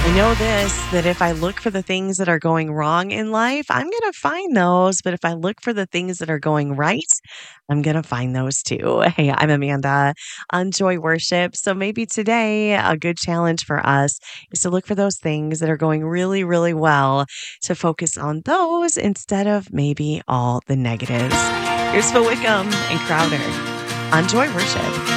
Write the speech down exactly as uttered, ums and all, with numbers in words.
I know this that if I look for the things that are going wrong in life, I'm going to find those. But if I look for the things that are going right, I'm going to find those too. Hey, I'm Amanda on Joy Worship. So maybe today a good challenge for us is to look for those things that are going really, really well, to focus on those instead of maybe all the negatives. Here's Phil Wickham and Crowder on Joy Worship.